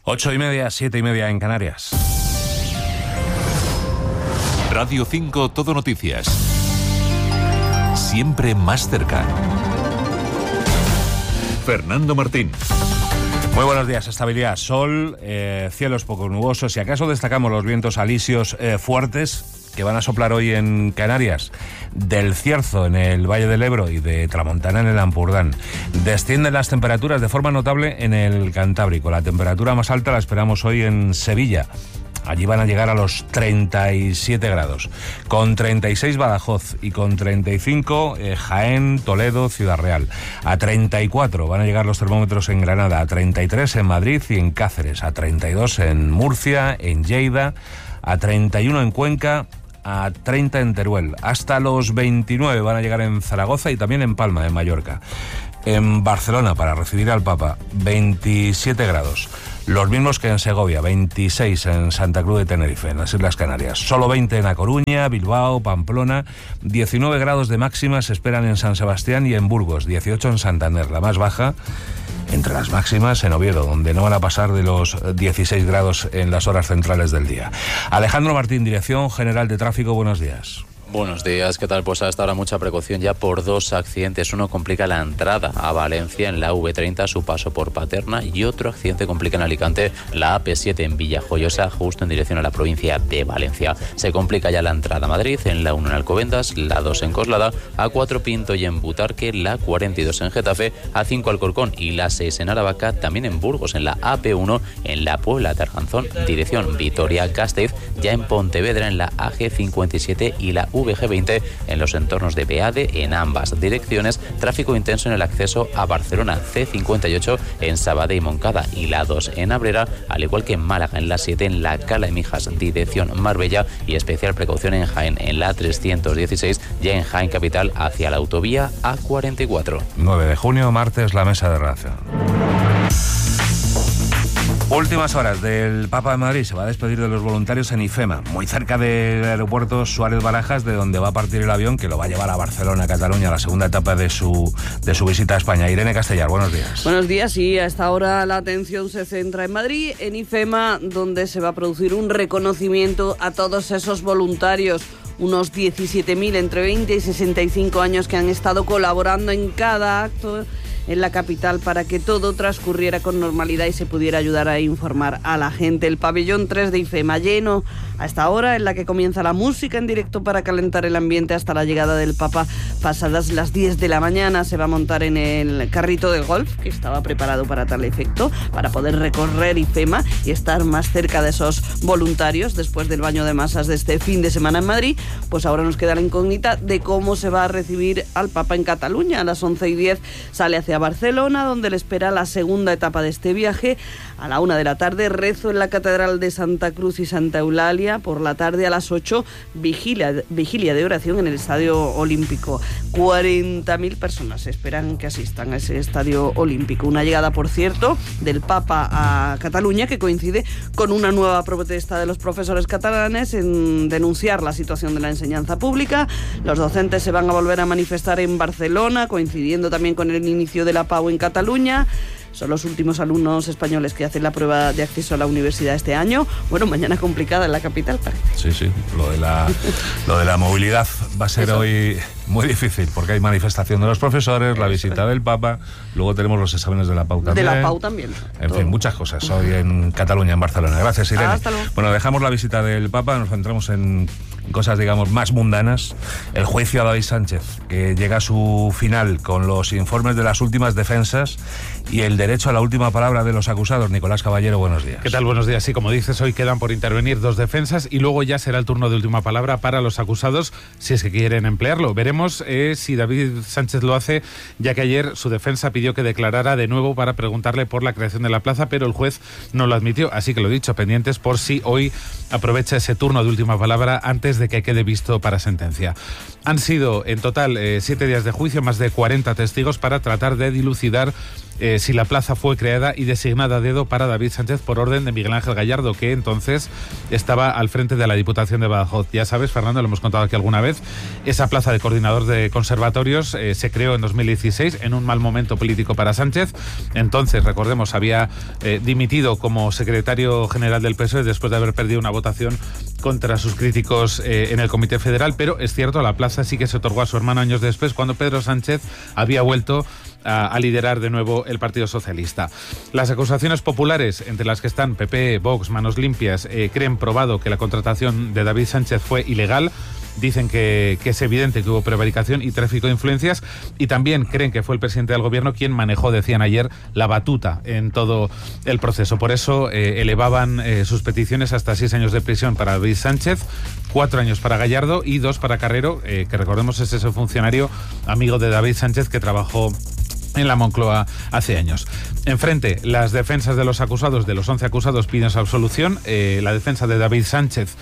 8:30, 7:30 en Canarias. Radio 5 Todo Noticias. Siempre más cerca. Fernando Martín. Muy buenos días. Estabilidad, sol, cielos poco nubosos. Si acaso destacamos los vientos alisios fuertes que van a soplar hoy en Canarias, del Cierzo en el Valle del Ebro y de Tramontana en el Ampurdán. Descienden las temperaturas de forma notable en el Cantábrico. La temperatura más alta la esperamos hoy en Sevilla. Allí van a llegar a los 37 grados. Con 36 Badajoz y con 35 Jaén, Toledo, Ciudad Real. A 34 van a llegar los termómetros en Granada, a 33 en Madrid y en Cáceres, a 32 en Murcia, en Lleida, a 31 en Cuenca, a 30 en Teruel. Hasta los 29 van a llegar en Zaragoza y también en Palma, en Mallorca. En Barcelona, para recibir al Papa, 27 grados. Los mismos que en Segovia, 26 en Santa Cruz de Tenerife, en las Islas Canarias. Solo 20 en A Coruña, Bilbao, Pamplona. 19 grados de máxima se esperan en San Sebastián y en Burgos. 18 en Santander, la más baja entre las máximas en Oviedo, donde no van a pasar de los 16 grados en las horas centrales del día. Alejandro Martín, Dirección General de Tráfico, buenos días. Buenos días, ¿qué tal? Pues hasta ahora mucha precaución ya por dos accidentes. Uno complica la entrada a Valencia en la V30 a su paso por Paterna y otro accidente complica en Alicante la AP7 en Villajoyosa justo en dirección a la provincia de Valencia. Se complica ya la entrada a Madrid en la 1 en Alcobendas, la 2 en Coslada, A4 Pinto y en Butarque, la 42 en Getafe, A5 Alcorcón y la 6 en Aravaca, también en Burgos en la AP1 en la Puebla de Arganzón, dirección Vitoria-Gasteiz, ya en Pontevedra en la AG57 y la VG20 en los entornos de Beade en ambas direcciones, tráfico intenso en el acceso a Barcelona, C58 en Sabadell y Moncada y la 2 en Abrera, al igual que en Málaga en la 7 en la Cala de Mijas, dirección Marbella, y especial precaución en Jaén en la 316 ya en Jaén capital hacia la autovía A44. 9 de junio, martes, la mesa de redacción. Últimas horas del Papa de Madrid. Se va a despedir de los voluntarios en IFEMA, muy cerca del aeropuerto Suárez Barajas, de donde va a partir el avión que lo va a llevar a Barcelona, Cataluña, la segunda etapa de su visita a España. Irene Castellar, buenos días. Buenos días, sí, a esta hora la atención se centra en Madrid, en IFEMA, donde se va a producir un reconocimiento a todos esos voluntarios, unos 17.000 entre 20 y 65 años que han estado colaborando en cada acto en la capital para que todo transcurriera con normalidad y se pudiera ayudar a informar a la gente. El pabellón 3 de IFEMA lleno a esta hora, en la que comienza la música en directo para calentar el ambiente hasta la llegada del Papa. Pasadas las 10 de la mañana se va a montar en el carrito de golf, que estaba preparado para tal efecto, para poder recorrer IFEMA y estar más cerca de esos voluntarios después del baño de masas de este fin de semana en Madrid. Pues ahora nos queda la incógnita de cómo se va a recibir al Papa en Cataluña. A las 11:10 sale hacia Barcelona, donde le espera la segunda etapa de este viaje. A la 1 de la tarde, rezo en la Catedral de Santa Cruz y Santa Eulalia. Por la tarde, a las 8, vigilia de oración en el Estadio Olímpico. 40.000 personas esperan que asistan a ese Estadio Olímpico. Una llegada, por cierto, del Papa a Cataluña que coincide con una nueva protesta de los profesores catalanes en denunciar la situación de la enseñanza pública. Los docentes se van a volver a manifestar en Barcelona, coincidiendo también con el inicio de la PAU en Cataluña. Son los últimos alumnos españoles que hacen la prueba de acceso a la universidad este año. Bueno, mañana complicada en la capital, parece. Sí, lo de la movilidad va a ser hoy muy difícil, porque hay manifestación de los profesores, la visita del Papa, luego tenemos los exámenes de la PAU también. De la PAU también. En fin, muchas cosas hoy en Cataluña, en Barcelona. Gracias, Irene. Hasta luego. Bueno, dejamos la visita del Papa, nos centramos en cosas, digamos, más mundanas. El juicio a David Sánchez, que llega a su final con los informes de las últimas defensas y el derecho a la última palabra de los acusados. Nicolás Caballero, buenos días. ¿Qué tal? Buenos días. Sí, como dices, hoy quedan por intervenir dos defensas y luego ya será el turno de última palabra para los acusados, si es que quieren emplearlo. Veremos si David Sánchez lo hace, ya que ayer su defensa pidió que declarara de nuevo para preguntarle por la creación de la plaza, pero el juez no lo admitió. Así que lo dicho, pendientes por si hoy aprovecha ese turno de última palabra antes de que quede visto para sentencia. Han sido en total 7 días de juicio, más de 40 testigos para tratar de dilucidar si la plaza fue creada y designada a dedo para David Sánchez por orden de Miguel Ángel Gallardo, que entonces estaba al frente de la Diputación de Badajoz. Ya sabes, Fernando, lo hemos contado aquí alguna vez, esa plaza de coordinador de conservatorios se creó en 2016 en un mal momento político para Sánchez. Entonces, recordemos, había dimitido como secretario general del PSOE después de haber perdido una votación contra sus críticos en el Comité Federal, pero es cierto, la plaza sí que se otorgó a su hermano años después, cuando Pedro Sánchez había vuelto a liderar de nuevo el Partido Socialista. Las acusaciones populares, entre las que están PP, Vox, Manos Limpias, creen probado que la contratación de David Sánchez fue ilegal. Dicen que es evidente que hubo prevaricación y tráfico de influencias, y también creen que fue el presidente del gobierno quien manejó, decían ayer, la batuta en todo el proceso. Por eso elevaban sus peticiones hasta 6 años de prisión para David Sánchez, 4 años para Gallardo y 2 para Carrero, que recordemos es ese funcionario amigo de David Sánchez que trabajó en la Moncloa hace años. Enfrente, las defensas de los acusados, de los 11 acusados, piden su absolución. La defensa de David Sánchez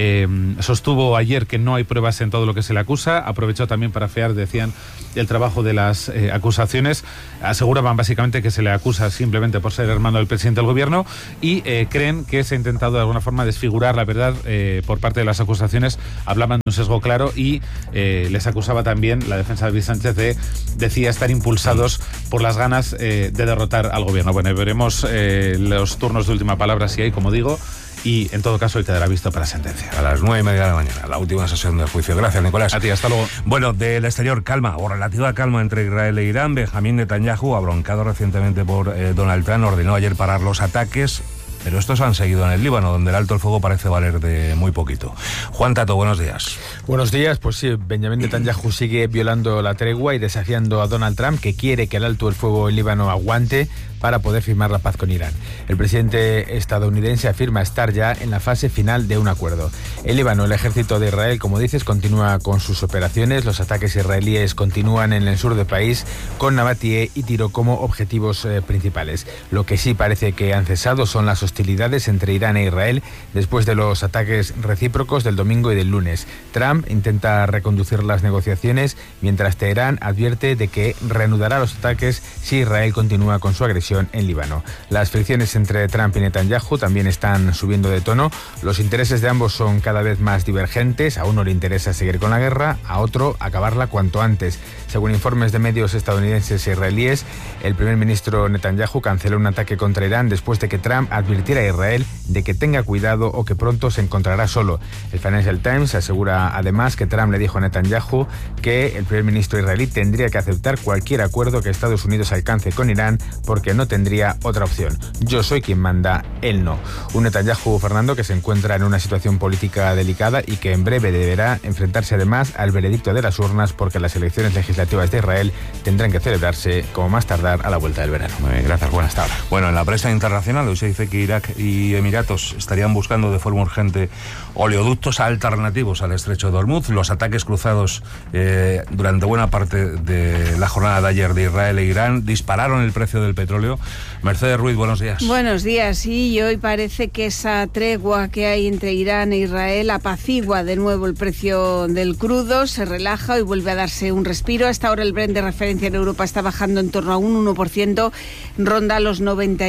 sostuvo ayer que no hay pruebas en todo lo que se le acusa. Aprovechó también para afear, decían, el trabajo de las acusaciones. Aseguraban básicamente que se le acusa simplemente por ser hermano del presidente del gobierno y creen que se ha intentado de alguna forma desfigurar la verdad por parte de las acusaciones. Hablaban de un sesgo claro y les acusaba también la defensa de David Sánchez decía estar impulsados por las ganas de derrotar al gobierno. Bueno, veremos los turnos de última palabra si hay, como digo, y en todo caso hoy quedará visto para sentencia. A las 9:30 de la mañana, la última sesión del juicio. Gracias, Nicolás. A ti, hasta luego. Bueno, del exterior, calma o relativa calma entre Israel e Irán. Benjamín Netanyahu, abroncado recientemente por Donald Trump, ordenó ayer parar los ataques, pero estos han seguido en el Líbano, donde el alto el fuego parece valer de muy poquito. Juan Tato, buenos días. Buenos días. Pues sí, Benjamín Netanyahu sigue violando la tregua y desafiando a Donald Trump, que quiere que el alto el fuego en Líbano aguante para poder firmar la paz con Irán. El presidente estadounidense afirma estar ya en la fase final de un acuerdo. En Líbano, el ejército de Israel, como dices, continúa con sus operaciones. Los ataques israelíes continúan en el sur del país, con Nabatie y Tiro como objetivos principales. Lo que sí parece que han cesado son las hostilidades entre Irán e Israel después de los ataques recíprocos del domingo y del lunes. Trump intenta reconducir las negociaciones, mientras Teherán advierte de que reanudará los ataques si Israel continúa con su agresión en Líbano. Las fricciones entre Trump y Netanyahu también están subiendo de tono. Los intereses de ambos son cada vez más divergentes. A uno le interesa seguir con la guerra, a otro acabarla cuanto antes. Según informes de medios estadounidenses e israelíes, el primer ministro Netanyahu canceló un ataque contra Irán después de que Trump advirtiera a Israel de que tenga cuidado o que pronto se encontrará solo. El Financial Times asegura además que Trump le dijo a Netanyahu que el primer ministro israelí tendría que aceptar cualquier acuerdo que Estados Unidos alcance con Irán porque no tendría otra opción. Yo soy quien manda, él no. Un Netanyahu, Fernando, que se encuentra en una situación política delicada y que en breve deberá enfrentarse además al veredicto de las urnas, porque las elecciones legislativas de Israel tendrán que celebrarse como más tardar a la vuelta del verano. Muy bien, gracias, buenas tardes. Bueno, en la prensa internacional hoy se dice que Irak y Emiratos estarían buscando de forma urgente oleoductos alternativos al estrecho de Hormuz. Los ataques cruzados durante buena parte de la jornada de ayer de Israel e Irán dispararon el precio del petróleo. Mercedes Ruiz, buenos días. Buenos días, sí, y hoy parece que esa tregua que hay entre Irán e Israel apacigua de nuevo el precio del crudo, se relaja y vuelve a darse un respiro. Hasta ahora el Brent de referencia en Europa está bajando en torno a un 1%, ronda los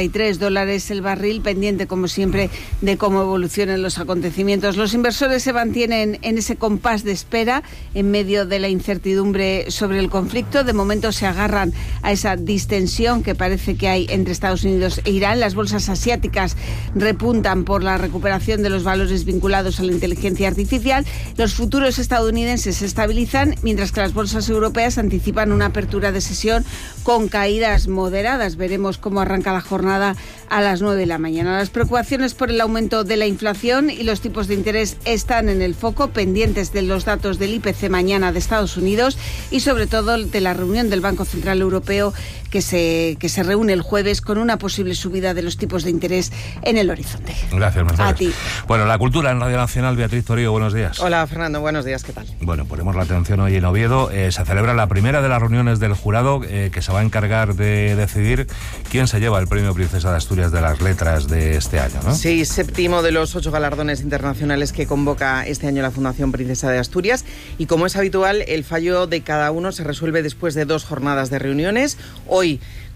$93 el barril, pendiente como siempre de cómo evolucionan los acontecimientos. Los inversores se mantienen en ese compás de espera en medio de la incertidumbre sobre el conflicto. De momento se agarran a esa distensión que parece que hay entre Estados Unidos e Irán. Las bolsas asiáticas repuntan por la recuperación de los valores vinculados a la inteligencia artificial. Los futuros estadounidenses se estabilizan, mientras que las bolsas europeas anticipan una apertura de sesión con caídas moderadas. Veremos cómo arranca la jornada a las 9 de la mañana. Las preocupaciones por el aumento de la inflación y los tipos de interés están en el foco, pendientes de los datos del IPC mañana de Estados Unidos y sobre todo de la reunión del Banco Central Europeo que se reúne el jueves con una posible subida de los tipos de interés en el horizonte. Gracias, Mercedes. A ti. Bueno, la cultura en Radio Nacional, Beatriz Torío, buenos días. Hola, Fernando, buenos días, ¿qué tal? Bueno, ponemos la atención hoy en Oviedo. Se celebra la primera de las reuniones del jurado que se va a encargar de decidir quién se lleva el Premio Princesa de Asturias de las Letras de este año, ¿no? Sí, 7º de los 8 galardones internacionales que convoca este año la Fundación Princesa de Asturias, y como es habitual, el fallo de cada uno se resuelve después de 2 jornadas de reuniones. Hoy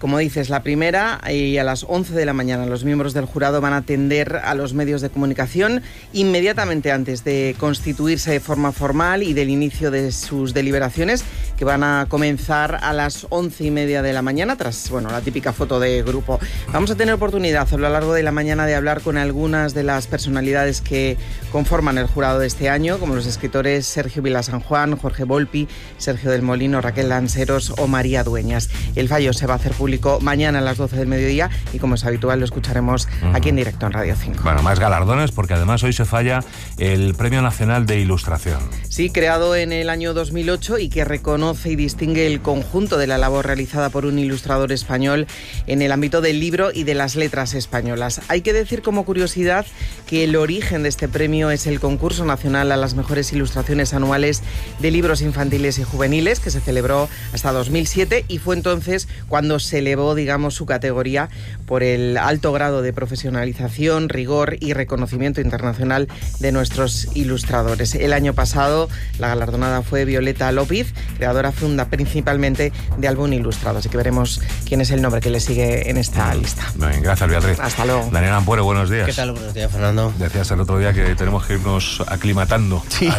Como dices, la primera, y a las 11 de la mañana los miembros del jurado van a atender a los medios de comunicación inmediatamente antes de constituirse de forma formal y del inicio de sus deliberaciones, que van a comenzar a las 11:30 de la mañana, tras la típica foto de grupo. Vamos a tener oportunidad a lo largo de la mañana de hablar con algunas de las personalidades que conforman el jurado de este año, como los escritores Sergio Vilasanjuan, Jorge Volpi, Sergio del Molino, Raquel Lanceros o María Dueñas. El fallo se va a hacer público mañana a las 12 del mediodía y, como es habitual, lo escucharemos aquí en directo en Radio 5. Bueno, más galardones, porque además hoy se falla el Premio Nacional de Ilustración. Sí, creado en el año 2008 y que reconoce y distingue el conjunto de la labor realizada por un ilustrador español en el ámbito del libro y de las letras españolas. Hay que decir como curiosidad que el origen de este premio es el concurso nacional a las mejores ilustraciones anuales de libros infantiles y juveniles, que se celebró hasta 2007, y fue entonces cuando se elevó, su categoría por el alto grado de profesionalización, rigor y reconocimiento internacional de nuestros ilustradores. El año pasado la galardonada fue Violeta López, creadora funda principalmente de Álbum Ilustrado, así que veremos quién es el nombre que le sigue en esta lista. Bien, gracias, Beatriz. Hasta luego. Daniel Ampuero, buenos días. ¿Qué tal? Buenos días, Fernando. Decías el otro día que tenemos que irnos aclimatando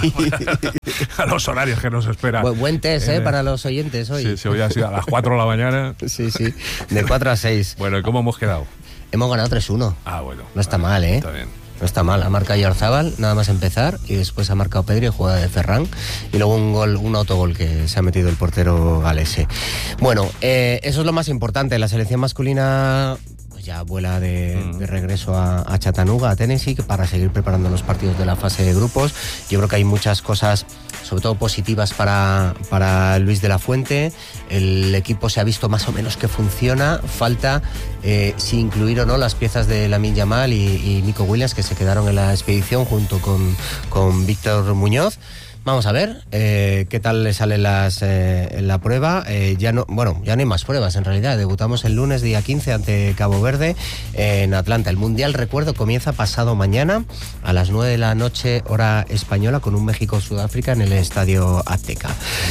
a los horarios que nos esperan. Buen test, para los oyentes hoy. Sí, hoy ha sido a las 4 de la mañana. Sí, de 4 a 6. Bueno, ¿y cómo hemos quedado? Hemos ganado 3-1. Ah, bueno. No está mal, ¿eh? Está bien. No está mal. Ha marcado Yarzábal, nada más empezar, y después ha marcado Pedri, jugada de Ferran, y luego un autogol que se ha metido el portero galese. Bueno, eso es lo más importante. La selección masculina ya vuela de regreso a Chattanooga, a Tennessee, para seguir preparando los partidos de la fase de grupos. Yo creo que hay muchas cosas, sobre todo positivas, para Luis de la Fuente. El equipo se ha visto más o menos que funciona. Falta si incluir o no las piezas de Lamine Yamal y Nico Williams, que se quedaron en la expedición junto con Víctor Muñoz. Vamos a ver qué tal le salen en la prueba. Ya no hay más pruebas en realidad. Debutamos el lunes, día 15, ante Cabo Verde en Atlanta. El Mundial, recuerdo, comienza pasado mañana a las 9 de la noche, hora española, con un México-Sudáfrica en el Estadio Azteca.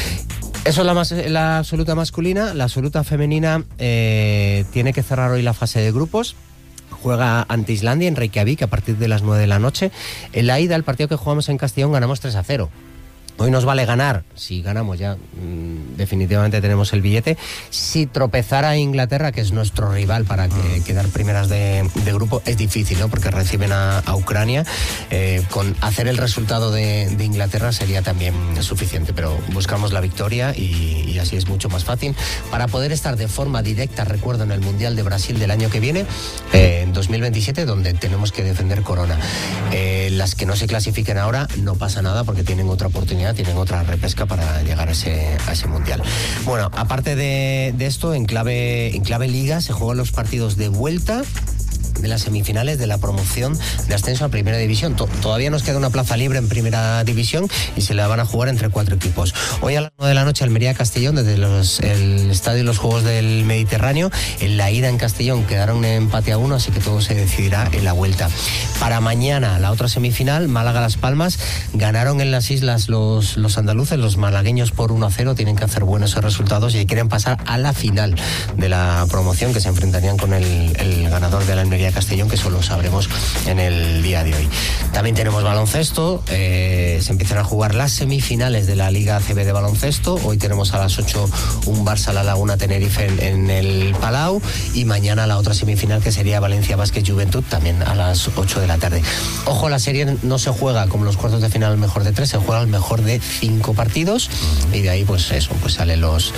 Eso es la absoluta masculina. La absoluta femenina tiene que cerrar hoy la fase de grupos. Juega ante Islandia en Reykjavik a partir de las 9 de la noche. En la ida, el partido que jugamos en Castellón, ganamos 3-0. Hoy nos vale ganar. Si ganamos ya definitivamente tenemos el billete. Si tropezara Inglaterra, que es nuestro rival para quedar primeras de grupo, es difícil, ¿no? Porque reciben a Ucrania. Con hacer el resultado de Inglaterra sería también suficiente, pero buscamos la victoria y así es mucho más fácil para poder estar de forma directa, recuerdo, en el Mundial de Brasil del año que viene, en 2027, donde tenemos que defender corona. Las que no se clasifiquen ahora no pasa nada, porque tienen otra oportunidad, tienen otra repesca para llegar a ese Mundial. Bueno, aparte de esto, en clave Liga se juegan los partidos de vuelta de las semifinales de la promoción de ascenso a Primera División. Todavía nos queda una plaza libre en Primera División y se la van a jugar entre 4 equipos. Hoy a las 9 de la noche, Almería-Castellón, desde el Estadio de los Juegos del Mediterráneo. En la ida en Castellón quedaron en empate a 1, así que todo se decidirá en la vuelta. Para mañana, la otra semifinal, Málaga-Las Palmas. Ganaron en las islas los andaluces, los malagueños, por 1-0. Tienen que hacer buenos resultados y quieren pasar a la final de la promoción, que se enfrentarían con el ganador de la Almería-Castellón, que solo sabremos en el día de hoy. También tenemos baloncesto. Se empiezan a jugar las semifinales de la Liga ACB de baloncesto. Hoy tenemos a las 8 un Barça-La Laguna-Tenerife en el Palau, y mañana la otra semifinal, que sería Valencia Basket Juventud, también a las 8 de la tarde. Ojo, la serie no se juega como los cuartos de final al mejor de 3, se juega al mejor de 5 partidos, y de ahí pues salen los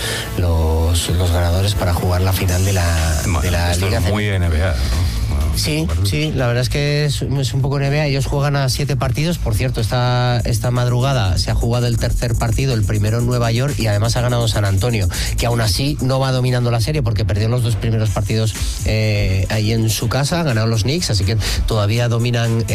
ganadores para jugar la final de la Liga ACB. Muy NBA, ¿no? Sí, la verdad es que es un poco NBA. Ellos juegan a 7 partidos. Por cierto, esta madrugada se ha jugado el tercer partido, el primero en Nueva York, y además ha ganado San Antonio, que aún así no va dominando la serie porque perdió los 2 primeros partidos ahí en su casa. Ganaron los Knicks, así que todavía dominan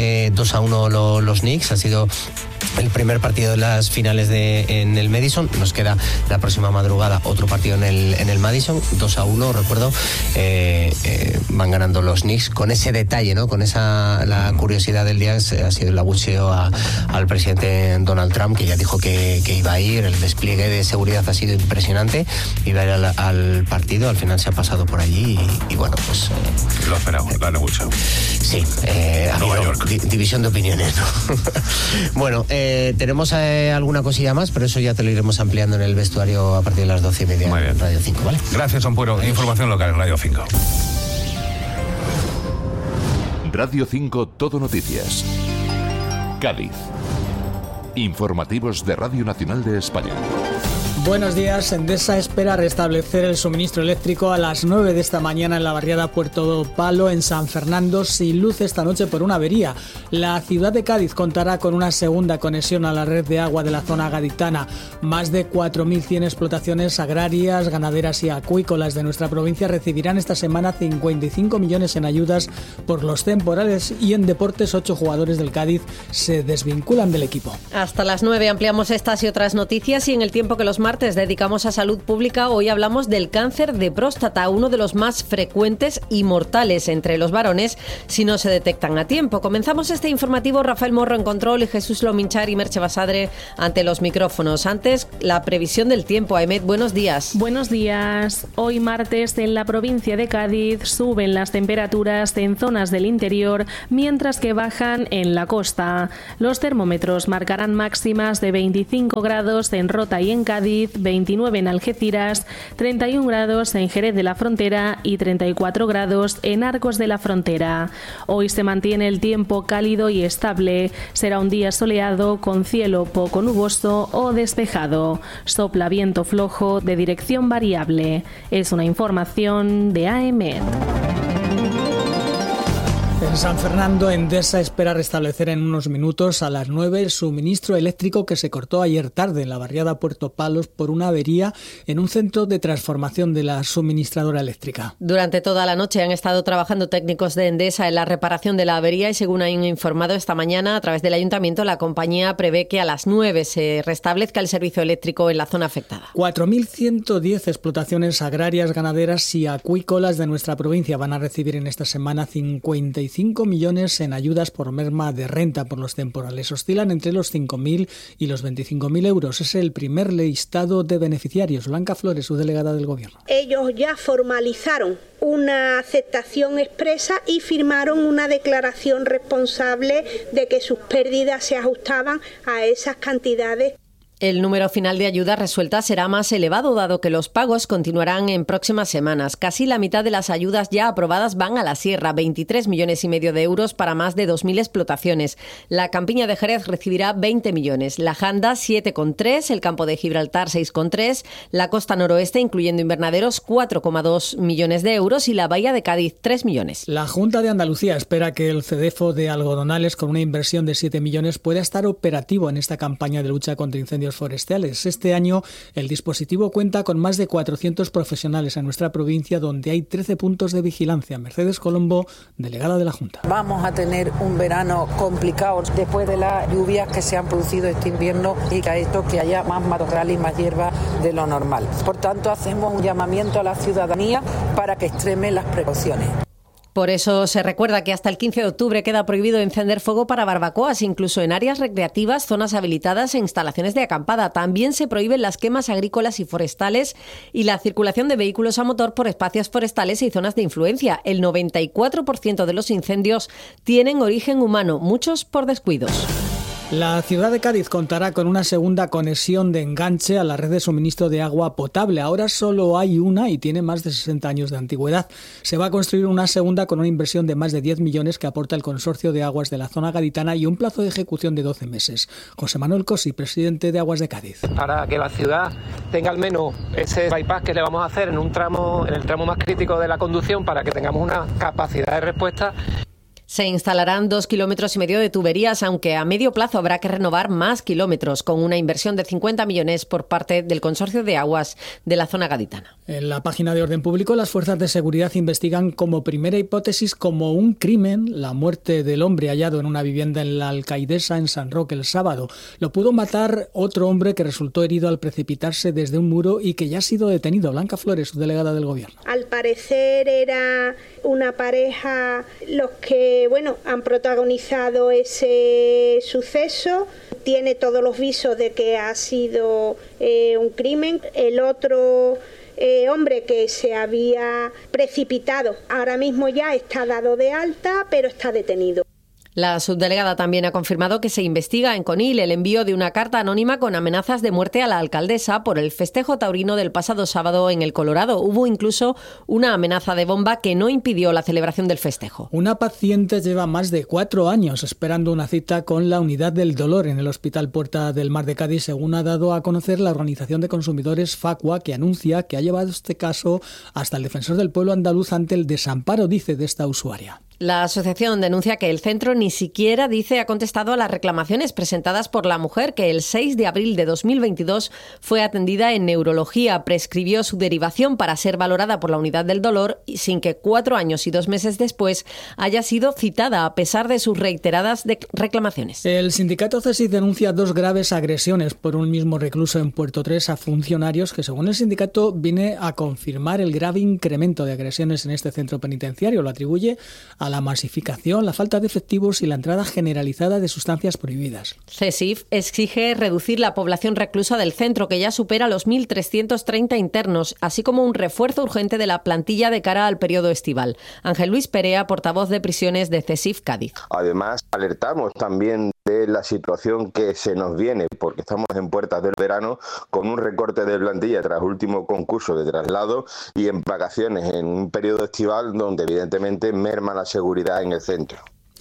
2-1 los Knicks. Ha sido el primer partido de las finales en el Madison. Nos queda la próxima madrugada otro partido en el Madison. 2-1, recuerdo. Van ganando los Knicks con ese detalle, ¿no? Con la curiosidad del día ha sido el abucheo al presidente Donald Trump, que ya dijo que iba a ir. El despliegue de seguridad ha sido impresionante. Iba a ir al partido, al final se ha pasado por allí y bueno, pues... Lo esperamos, la han abucheado. Sí, ha habido división de opiniones, ¿no? Bueno, tenemos alguna cosilla más, pero eso ya te lo iremos ampliando en el vestuario a partir de las 12:30 en Radio 5, ¿vale? Gracias, Ampuero. Información local en Radio 5. Radio 5 Todo Noticias. Cádiz. Informativos de Radio Nacional de España. Buenos días. Endesa espera restablecer el suministro eléctrico a las 9 de esta mañana en la barriada Puerto Palo, en San Fernando, sin luz esta noche por una avería. La ciudad de Cádiz contará con una segunda conexión a la red de agua de la zona gaditana. Más de 4.100 explotaciones agrarias, ganaderas y acuícolas de nuestra provincia recibirán esta semana 55 millones en ayudas por los temporales, y en deportes 8 jugadores del Cádiz se desvinculan del equipo. Hasta las 9 ampliamos estas y otras noticias, y en el tiempo que los martes dedicamos a salud pública, hoy hablamos del cáncer de próstata, uno de los más frecuentes y mortales entre los varones si no se detectan a tiempo. Comenzamos este informativo, Rafael Morro en control y Jesús Lominchar y Merche Basadre ante los micrófonos. Antes, la previsión del tiempo. Ahmed, buenos días. Buenos días. Hoy martes en la provincia de Cádiz suben las temperaturas en zonas del interior, mientras que bajan en la costa. Los termómetros marcarán máximas de 25 grados en Rota y en Cádiz, 29 en Algeciras, 31 grados en Jerez de la Frontera y 34 grados en Arcos de la Frontera. Hoy se mantiene el tiempo cálido y estable. Será un día soleado con cielo poco nuboso o despejado. Sopla viento flojo de dirección variable. Es una información de AEMET. En San Fernando, Endesa espera restablecer en unos minutos a las 9 el suministro eléctrico que se cortó ayer tarde en la barriada Puerto Palos por una avería en un centro de transformación de la suministradora eléctrica. Durante toda la noche han estado trabajando técnicos de Endesa en la reparación de la avería, y según han informado esta mañana a través del ayuntamiento, la compañía prevé que a las 9 se restablezca el servicio eléctrico en la zona afectada. 4.110 explotaciones agrarias, ganaderas y acuícolas de nuestra provincia van a recibir en esta semana 55 millones en ayudas por merma de renta por los temporales. Oscilan entre los 5.000 y los 25.000 euros. Es el primer listado de beneficiarios. Blanca Flores, su delegada del Gobierno. Ellos ya formalizaron una aceptación expresa y firmaron una declaración responsable de que sus pérdidas se ajustaban a esas cantidades. El número final de ayudas resueltas será más elevado, dado que los pagos continuarán en próximas semanas. Casi la mitad de las ayudas ya aprobadas van a la sierra, 23,5 millones de euros para más de 2.000 explotaciones. La Campiña de Jerez recibirá 20 millones, la Janda 7,3, el Campo de Gibraltar 6,3, la Costa Noroeste, incluyendo invernaderos, 4,2 millones de euros y la Bahía de Cádiz 3 millones. La Junta de Andalucía espera que el CEDEFO de Algodonales, con una inversión de 7 millones, pueda estar operativo en esta campaña de lucha contra incendios forestales. Este año el dispositivo cuenta con más de 400 profesionales en nuestra provincia, donde hay 13 puntos de vigilancia. Mercedes Colombo, delegada de la Junta. Vamos a tener un verano complicado después de las lluvias que se han producido este invierno, y que esto que haya más matorral y más hierba de lo normal. Por tanto, hacemos un llamamiento a la ciudadanía para que extreme las precauciones. Por eso se recuerda que hasta el 15 de octubre queda prohibido encender fuego para barbacoas, incluso en áreas recreativas, zonas habilitadas e instalaciones de acampada. También se prohíben las quemas agrícolas y forestales y la circulación de vehículos a motor por espacios forestales y zonas de influencia. El 94% de los incendios tienen origen humano, muchos por descuidos. La ciudad de Cádiz contará con una segunda conexión de enganche a la red de suministro de agua potable. Ahora solo hay una y tiene más de 60 años de antigüedad. Se va a construir una segunda con una inversión de más de 10 millones que aporta el Consorcio de Aguas de la zona gaditana y un plazo de ejecución de 12 meses. José Manuel Cosi, presidente de Aguas de Cádiz. Para que la ciudad tenga al menos ese bypass que le vamos a hacer en el tramo más crítico de la conducción, para que tengamos una capacidad de respuesta. Se instalarán 2,5 kilómetros de tuberías, aunque a medio plazo habrá que renovar más kilómetros, con una inversión de 50 millones por parte del Consorcio de Aguas de la zona gaditana. En la página de Orden Público, las fuerzas de seguridad investigan como primera hipótesis como un crimen la muerte del hombre hallado en una vivienda en la Alcaidesa, en San Roque, el sábado. Lo pudo matar otro hombre que resultó herido al precipitarse desde un muro y que ya ha sido detenido. Blanca Flores, su delegada del Gobierno. Al parecer era una pareja los que han protagonizado ese suceso. Tiene todos los visos de que ha sido un crimen. El otro hombre que se había precipitado ahora mismo ya está dado de alta, pero está detenido. La subdelegada también ha confirmado que se investiga en Conil el envío de una carta anónima con amenazas de muerte a la alcaldesa por el festejo taurino del pasado sábado en el Colorado. Hubo incluso una amenaza de bomba que no impidió la celebración del festejo. Una paciente lleva más de 4 años esperando una cita con la unidad del dolor en el Hospital Puerta del Mar de Cádiz, según ha dado a conocer la Organización de Consumidores Facua, que anuncia que ha llevado este caso hasta el Defensor del Pueblo andaluz ante el desamparo, dice, de esta usuaria. La asociación denuncia que el centro ni siquiera, dice, ha contestado a las reclamaciones presentadas por la mujer que el 6 de abril de 2022 fue atendida en neurología. Prescribió su derivación para ser valorada por la unidad del dolor sin que 4 años y 2 meses después haya sido citada, a pesar de sus reiteradas reclamaciones. El sindicato CESIF denuncia 2 graves agresiones por un mismo recluso en Puerto 3 a funcionarios que, según el sindicato, viene a confirmar el grave incremento de agresiones en este centro penitenciario. Lo atribuye a la masificación, la falta de efectivos y la entrada generalizada de sustancias prohibidas. CESIF exige reducir la población reclusa del centro, que ya supera los 1.330 internos, así como un refuerzo urgente de la plantilla de cara al periodo estival. Ángel Luis Perea, portavoz de prisiones de CESIF Cádiz. Además, alertamos también de la situación que se nos viene, porque estamos en puertas del verano, con un recorte de plantilla tras último concurso de traslado y en vacaciones en un periodo estival donde evidentemente merma la seguridad en el centro.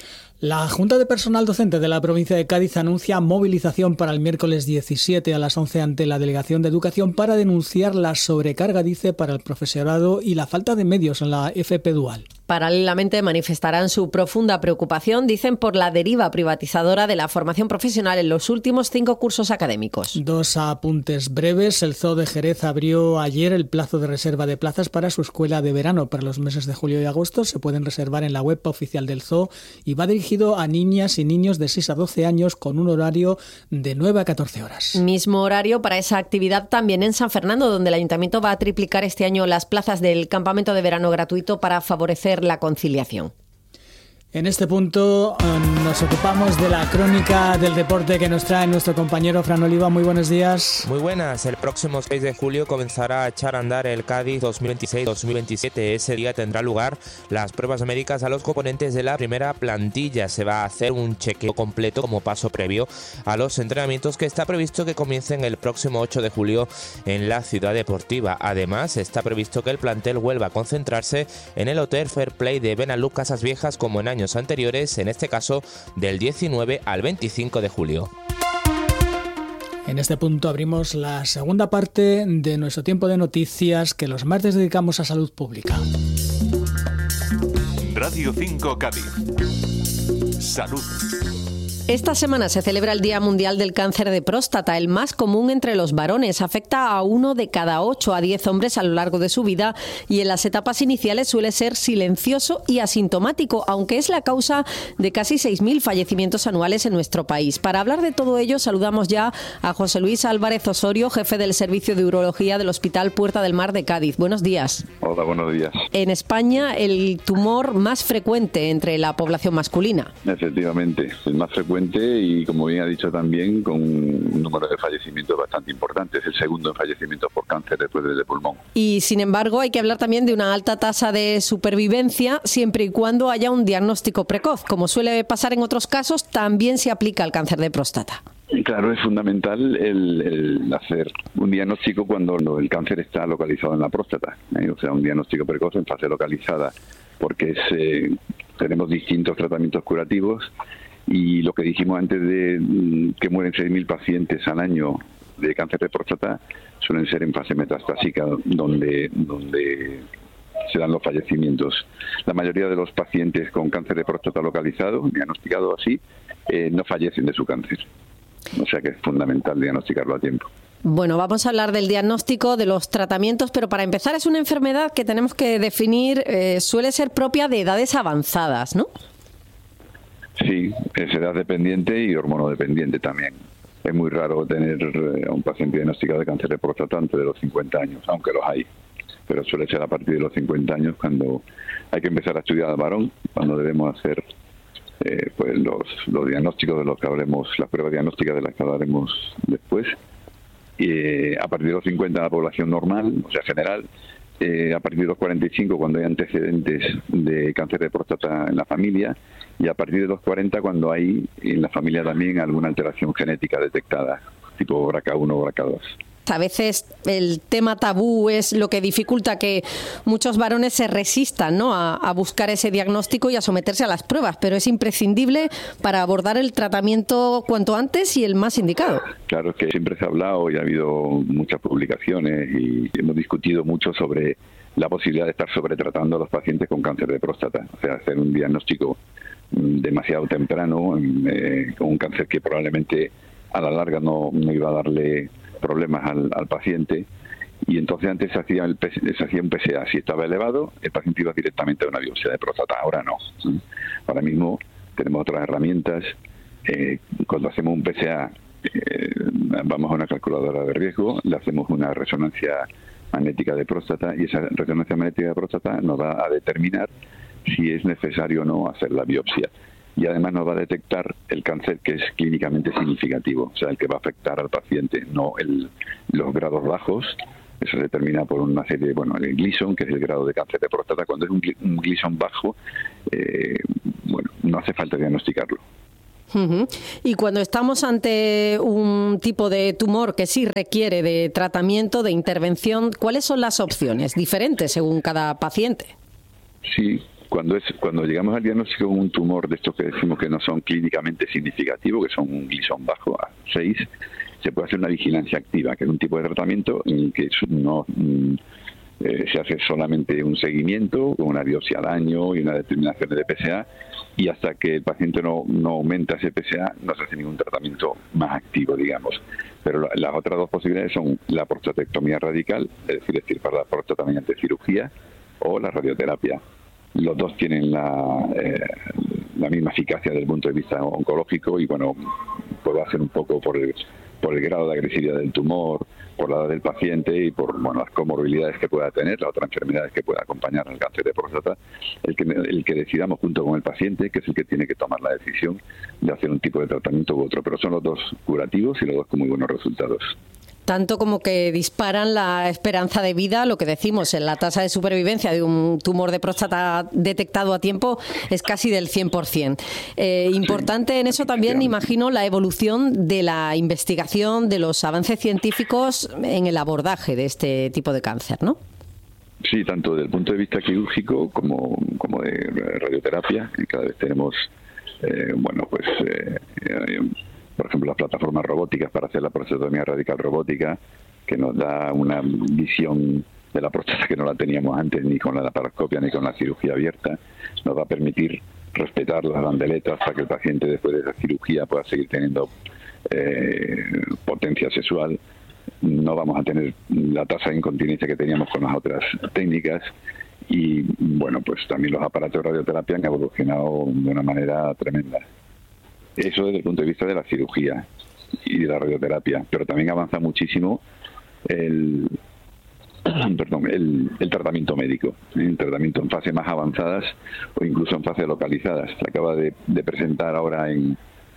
La Junta de Personal Docente de la provincia de Cádiz anuncia movilización para el miércoles 17 a las 11 ante la Delegación de Educación para denunciar la sobrecarga, dice, para el profesorado y la falta de medios en la FP Dual. Paralelamente manifestarán su profunda preocupación, dicen, por la deriva privatizadora de la formación profesional en los últimos 5 cursos académicos. 2 apuntes breves. El Zoo de Jerez abrió ayer el plazo de reserva de plazas para su escuela de verano para los meses de julio y agosto. Se pueden reservar en la web oficial del Zoo y va dirigido a niñas y niños de 6 a 12 años con un horario de 9 a 14 horas. Mismo horario para esa actividad también en San Fernando, donde el Ayuntamiento va a triplicar este año las plazas del campamento de verano gratuito para favorecer la conciliación. En este punto nos ocupamos de la crónica del deporte que nos trae nuestro compañero Fran Oliva. Muy buenos días. Muy buenas. El próximo 6 de julio comenzará a echar a andar el Cádiz 2026-2027. Ese día tendrá lugar las pruebas médicas a los componentes de la primera plantilla. Se va a hacer un chequeo completo como paso previo a los entrenamientos que está previsto que comiencen el próximo 8 de julio en la Ciudad Deportiva. Además, está previsto que el plantel vuelva a concentrarse en el Hotel Fair Play de Benalú Casas Viejas como en años anteriores, en este caso del 19 al 25 de julio. En este punto abrimos la segunda parte de nuestro tiempo de noticias que los martes dedicamos a salud pública. Radio 5 Cádiz. Salud. Esta semana se celebra el Día Mundial del Cáncer de Próstata, el más común entre los varones. Afecta a 1 de cada 8 a 10 hombres a lo largo de su vida y en las etapas iniciales suele ser silencioso y asintomático, aunque es la causa de casi 6.000 fallecimientos anuales en nuestro país. Para hablar de todo ello, saludamos ya a José Luis Álvarez Osorio, jefe del Servicio de Urología del Hospital Puerta del Mar de Cádiz. Buenos días. Hola, buenos días. En España, el tumor más frecuente entre la población masculina. Efectivamente, el más frecuente y, como bien ha dicho también, con un número de fallecimientos bastante importante. Es el segundo en fallecimientos por cáncer después del de pulmón. Y, sin embargo, hay que hablar también de una alta tasa de supervivencia siempre y cuando haya un diagnóstico precoz. Como suele pasar en otros casos, también se aplica al cáncer de próstata. Claro, es fundamental el hacer un diagnóstico cuando el cáncer está localizado en la próstata, o sea, un diagnóstico precoz en fase localizada, porque tenemos distintos tratamientos curativos y lo que dijimos antes de que mueren 6.000 pacientes al año de cáncer de próstata suelen ser en fase metastásica, donde se dan los fallecimientos. La mayoría de los pacientes con cáncer de próstata localizado, diagnosticado así, no fallecen de su cáncer. O sea que es fundamental diagnosticarlo a tiempo. Bueno, vamos a hablar del diagnóstico, de los tratamientos, pero para empezar es una enfermedad que tenemos que definir, suele ser propia de edades avanzadas, ¿no? Sí, es edad dependiente y hormonodependiente también. Es muy raro tener a un paciente diagnosticado de cáncer de próstata antes de los 50 años, aunque los hay. Pero suele ser a partir de los 50 años cuando hay que empezar a estudiar al varón, cuando debemos hacer pues los diagnósticos de los que hablemos, las pruebas diagnósticas de las que hablaremos después. Y a partir de los 50 la población normal, o sea general, a partir de los 45 cuando hay antecedentes de cáncer de próstata en la familia, y a partir de los 40 cuando hay en la familia también alguna alteración genética detectada, tipo BRCA1 o BRCA2. A veces el tema tabú es lo que dificulta que muchos varones se resistan, ¿no?, a buscar ese diagnóstico y a someterse a las pruebas, pero es imprescindible para abordar el tratamiento cuanto antes y el más indicado. Claro, es que siempre se ha hablado y ha habido muchas publicaciones y hemos discutido mucho sobre la posibilidad de estar sobretratando a los pacientes con cáncer de próstata, o sea, hacer un diagnóstico demasiado temprano con un cáncer que probablemente a la larga no iba a darle problemas al paciente, y entonces antes se hacía un PSA. Si estaba elevado, el paciente iba directamente a una biopsia de próstata. Ahora no. Ahora mismo tenemos otras herramientas. Cuando hacemos un PSA, vamos a una calculadora de riesgo, le hacemos una resonancia magnética de próstata, y esa resonancia magnética de próstata nos va a determinar si es necesario o no hacer la biopsia. Y además nos va a detectar el cáncer que es clínicamente significativo, o sea, el que va a afectar al paciente, no los grados bajos. Eso se determina por una serie, el Gleason, que es el grado de cáncer de próstata. Cuando es un Gleason bajo, no hace falta diagnosticarlo. Uh-huh. Y cuando estamos ante un tipo de tumor que sí requiere de tratamiento, de intervención, ¿cuáles son las opciones diferentes según cada paciente? Sí. Cuando llegamos al diagnóstico de un tumor de estos que decimos que no son clínicamente significativos, que son un Gleason bajo a 6, se puede hacer una vigilancia activa, que es un tipo de tratamiento en que no se hace solamente un seguimiento, con una biopsia al año y una determinación de PSA, y hasta que el paciente no aumenta ese PSA, no se hace ningún tratamiento más activo, digamos. Pero las otras dos posibilidades son la prostatectomía radical, es decir, extirpar la próstata mediante cirugía, o la radioterapia. Los dos tienen la misma eficacia desde el punto de vista oncológico, y puedo hacer un poco por el grado de agresividad del tumor, por la edad del paciente y por las comorbilidades que pueda tener, las otras enfermedades que pueda acompañar al cáncer de próstata, el que decidamos junto con el paciente, que es el que tiene que tomar la decisión de hacer un tipo de tratamiento u otro, pero son los dos curativos y los dos con muy buenos resultados. Tanto como que disparan la esperanza de vida, lo que decimos, en la tasa de supervivencia de un tumor de próstata detectado a tiempo es casi del 100%. Importante en eso también, imagino, la evolución de la investigación, de los avances científicos en el abordaje de este tipo de cáncer, ¿no? Sí, tanto desde el punto de vista quirúrgico como de radioterapia. Y cada vez tenemos, por ejemplo, las plataformas robóticas para hacer la prostatectomía radical robótica, que nos da una visión de la próstata que no la teníamos antes, ni con la laparoscopia ni con la cirugía abierta. Nos va a permitir respetar las bandeletas para que el paciente después de esa cirugía pueda seguir teniendo potencia sexual. No vamos a tener la tasa de incontinencia que teníamos con las otras técnicas. Y también los aparatos de radioterapia han evolucionado de una manera tremenda. Eso desde el punto de vista de la cirugía y de la radioterapia, pero también avanza muchísimo el tratamiento médico, el tratamiento en fases más avanzadas o incluso en fases localizadas. Se acaba de presentar ahora en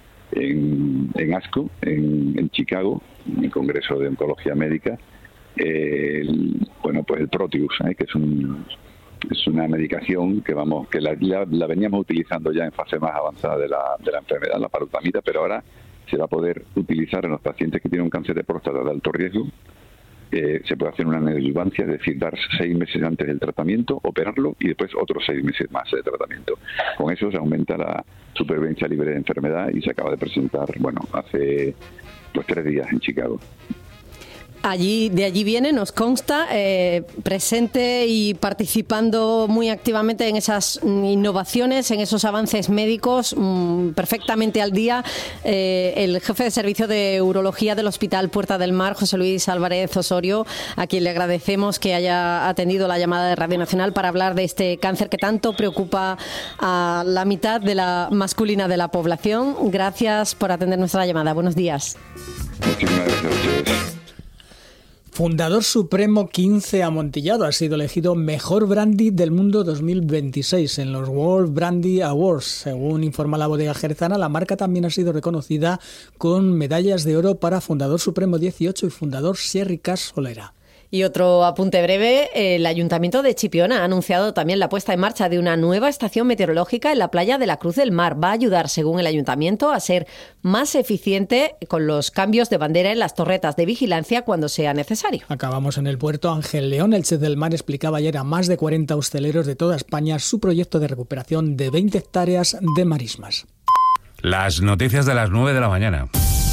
ASCO, en Chicago, en el Congreso de Oncología Médica, el Proteus, que es una medicación que la veníamos utilizando ya en fase más avanzada de la enfermedad, la palutamida, pero ahora se va a poder utilizar en los pacientes que tienen un cáncer de próstata de alto riesgo. Se puede hacer una neoadjuvancia, es decir, dar 6 meses antes del tratamiento, operarlo y después otros 6 meses más de tratamiento. Con eso se aumenta la supervivencia libre de enfermedad y se acaba de presentar, hace 3 días en Chicago. De allí viene, nos consta, presente y participando muy activamente en esas innovaciones, en esos avances médicos, perfectamente al día, el jefe de servicio de urología del Hospital Puerta del Mar, José Luis Álvarez Osorio, a quien le agradecemos que haya atendido la llamada de Radio Nacional para hablar de este cáncer que tanto preocupa a la mitad de la masculina de la población. Gracias por atender nuestra llamada. Buenos días. Muchísimas gracias a ustedes. Fundador Supremo 15 Amontillado ha sido elegido Mejor Brandy del Mundo 2026 en los World Brandy Awards. Según informa la bodega jerezana, la marca también ha sido reconocida con medallas de oro para Fundador Supremo 18 y Fundador Sherry Cash Solera. Y otro apunte breve, el Ayuntamiento de Chipiona ha anunciado también la puesta en marcha de una nueva estación meteorológica en la playa de la Cruz del Mar. Va a ayudar, según el Ayuntamiento, a ser más eficiente con los cambios de bandera en las torretas de vigilancia cuando sea necesario. Acabamos en el puerto. Ángel León, el chef del mar, explicaba ayer a más de 40 hosteleros de toda España su proyecto de recuperación de 20 hectáreas de marismas. Las noticias de las 9 de la mañana.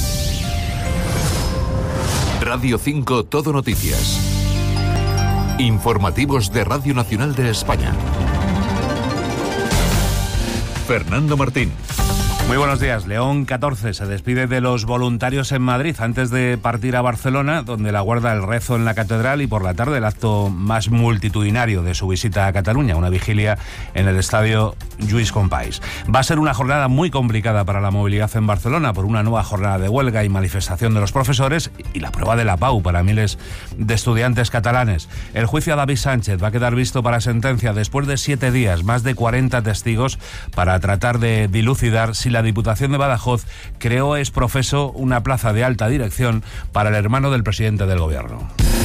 Radio 5 Todo Noticias. Informativos de Radio Nacional de España. Fernando Martín. Muy buenos días. León 14 se despide de los voluntarios en Madrid antes de partir a Barcelona, donde la guarda el rezo en la catedral y por la tarde el acto más multitudinario de su visita a Cataluña, una vigilia en el estadio Lluís Companys. Va a ser una jornada muy complicada para la movilidad en Barcelona por una nueva jornada de huelga y manifestación de los profesores y la prueba de la PAU para miles de estudiantes catalanes. El juicio a David Sánchez va a quedar visto para sentencia después de 7 días, más de 40 testigos para tratar de dilucidar si la Diputación de Badajoz creó ex profeso una plaza de alta dirección para el hermano del presidente del Gobierno.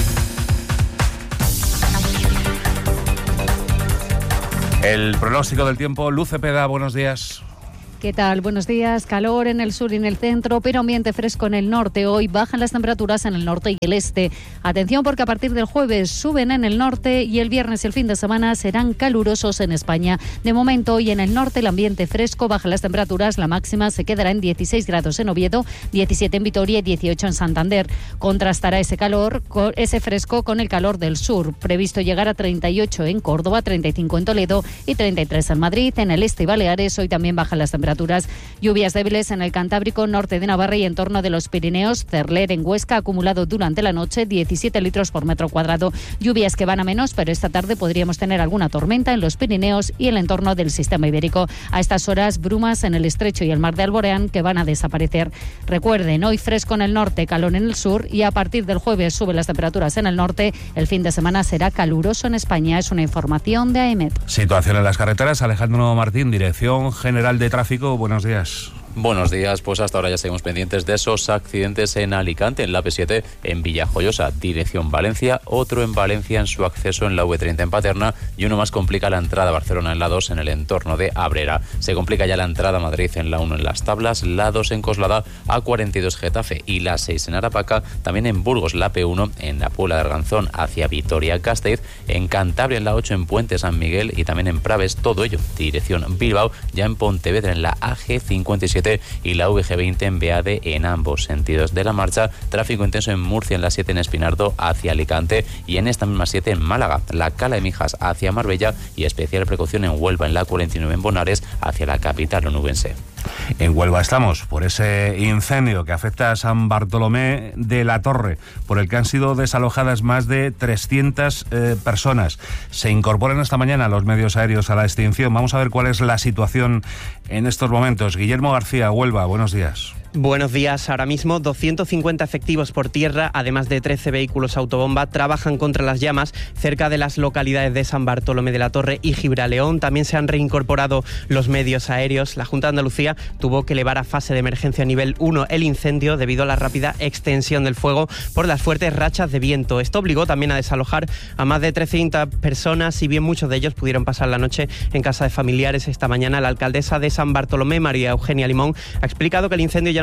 El pronóstico del tiempo, Luz Cepeda, buenos días. ¿Qué tal? Buenos días. Calor en el sur y en el centro, pero ambiente fresco en el norte. Hoy bajan las temperaturas en el norte y el este. Atención porque a partir del jueves suben en el norte y el viernes y el fin de semana serán calurosos en España. De momento, hoy en el norte el ambiente fresco, bajan las temperaturas. La máxima se quedará en 16 grados en Oviedo, 17 en Vitoria y 18 en Santander. Contrastará ese calor, ese fresco con el calor del sur. Previsto llegar a 38 en Córdoba, 35 en Toledo y 33 en Madrid. En el este y Baleares hoy también bajan las temperaturas. Lluvias débiles en el Cantábrico, norte de Navarra y en torno de los Pirineos. Cerler en Huesca acumulado durante la noche 17 litros por metro cuadrado. Lluvias que van a menos, pero esta tarde podríamos tener alguna tormenta en los Pirineos y el entorno del sistema ibérico. A estas horas, brumas en el estrecho y el mar de Alborán que van a desaparecer. Recuerden, hoy fresco en el norte, calor en el sur y a partir del jueves suben las temperaturas en el norte. El fin de semana será caluroso en España. Es una información de AEMET. Situación en las carreteras. Alejandro Martín, Dirección General de Tráfico. Buenos días. Buenos días, pues hasta ahora ya seguimos pendientes de esos accidentes en Alicante, en la AP7, en Villajoyosa, dirección Valencia, otro en Valencia en su acceso en la V30 en Paterna y uno más complica la entrada a Barcelona en la 2 en el entorno de Abrera. Se complica ya la entrada a Madrid en la 1 en Las Tablas, la 2 en Coslada, A42 Getafe y la 6 en Arapaca, también en Burgos la P1 en la Puebla de Arganzón hacia Vitoria-Gasteiz, en Cantabria en la 8 en Puente San Miguel y también en Praves, todo ello dirección Bilbao, ya en Pontevedra en la AG57 y la VG20 en Beade en ambos sentidos de la marcha. Tráfico intenso en Murcia en la 7 en Espinardo hacia Alicante y en esta misma 7 en Málaga, la Cala de Mijas hacia Marbella y especial precaución en Huelva en la 49 en Bonares hacia la capital onubense. En Huelva estamos por ese incendio que afecta a San Bartolomé de la Torre, por el que han sido desalojadas más de 300 personas. Se incorporan esta mañana los medios aéreos a la extinción. Vamos a ver cuál es la situación en estos momentos. Guillermo García, Huelva, buenos días. Buenos días. Ahora mismo 250 efectivos por tierra, además de 13 vehículos autobomba, trabajan contra las llamas cerca de las localidades de San Bartolomé de la Torre y Gibraleón. También se han reincorporado los medios aéreos. La Junta de Andalucía tuvo que elevar a fase de emergencia nivel 1 el incendio debido a la rápida extensión del fuego por las fuertes rachas de viento. Esto obligó también a desalojar a más de 300 personas, si bien muchos de ellos pudieron pasar la noche en casa de familiares. Esta mañana la alcaldesa de San Bartolomé, María Eugenia Limón, ha explicado que el incendio ya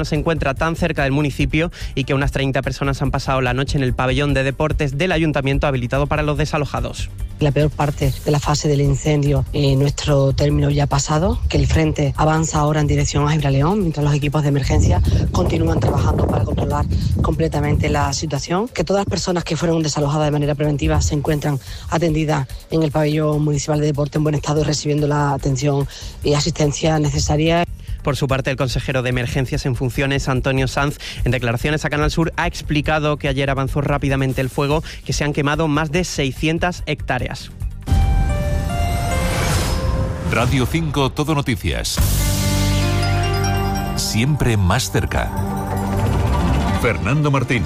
no se encuentra tan cerca del municipio y que unas 30 personas han pasado la noche en el pabellón de deportes del ayuntamiento habilitado para los desalojados. La peor parte de la fase del incendio en nuestro término ya pasado, que el frente avanza ahora en dirección a Gibraleón, mientras los equipos de emergencia continúan trabajando para controlar completamente la situación, que todas las personas que fueron desalojadas de manera preventiva se encuentran atendidas en el pabellón municipal de deporte en buen estado y recibiendo la atención y asistencia necesaria. Por su parte, el consejero de Emergencias en funciones, Antonio Sanz, en declaraciones a Canal Sur, ha explicado que ayer avanzó rápidamente el fuego, que se han quemado más de 600 hectáreas. Radio 5 Todo Noticias. Siempre más cerca. Fernando Martín.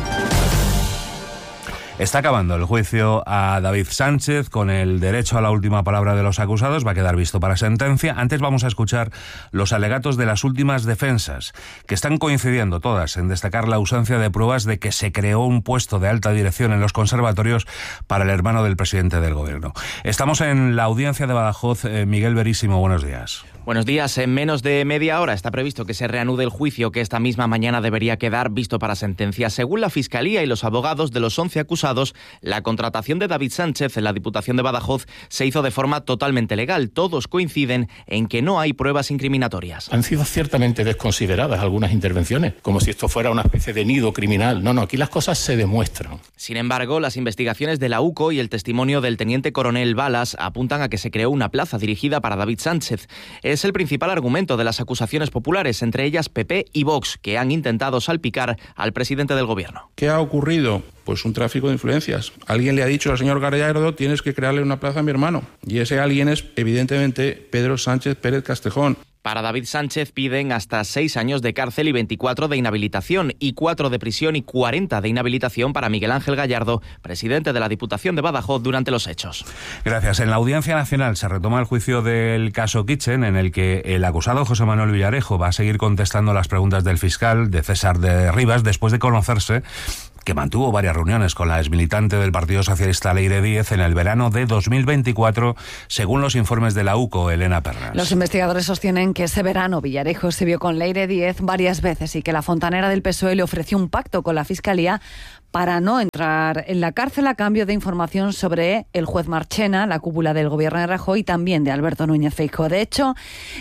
Está acabando el juicio a David Sánchez con el derecho a la última palabra de los acusados. Va a quedar visto para sentencia. Antes vamos a escuchar los alegatos de las últimas defensas, que están coincidiendo todas en destacar la ausencia de pruebas de que se creó un puesto de alta dirección en los conservatorios para el hermano del presidente del gobierno. Estamos en la audiencia de Badajoz. Miguel Verísimo, buenos días. Buenos días. En menos de media hora está previsto que se reanude el juicio que esta misma mañana debería quedar visto para sentencia. Según la Fiscalía y los abogados de los 11 acusados, la contratación de David Sánchez en la Diputación de Badajoz se hizo de forma totalmente legal. Todos coinciden en que no hay pruebas incriminatorias. Han sido ciertamente desconsideradas algunas intervenciones, como si esto fuera una especie de nido criminal. No, aquí las cosas se demuestran. Sin embargo, las investigaciones de la UCO y el testimonio del teniente coronel Balas apuntan a que se creó una plaza dirigida para David Sánchez. Es el principal argumento de las acusaciones populares, entre ellas PP y Vox, que han intentado salpicar al presidente del gobierno. ¿Qué ha ocurrido? Pues un tráfico de influencias. Alguien le ha dicho al señor Gallardo, tienes que crearle una plaza a mi hermano. Y ese alguien es, evidentemente, Pedro Sánchez Pérez Castejón. Para David Sánchez piden hasta 6 años de cárcel y 24 de inhabilitación, y 4 de prisión y 40 de inhabilitación para Miguel Ángel Gallardo, presidente de la Diputación de Badajoz, durante los hechos. Gracias. En la Audiencia Nacional se retoma el juicio del caso Kitchen, en el que el acusado José Manuel Villarejo va a seguir contestando las preguntas del fiscal de César de Rivas, después de conocerse que mantuvo varias reuniones con la exmilitante del Partido Socialista Leire Díez en el verano de 2024, según los informes de la UCO, Elena Pernas. Los investigadores sostienen que ese verano Villarejo se vio con Leire Díez varias veces y que la fontanera del PSOE le ofreció un pacto con la Fiscalía para no entrar en la cárcel a cambio de información sobre el juez Marchena, la cúpula del gobierno de Rajoy y también de Alberto Núñez Feijóo. De hecho,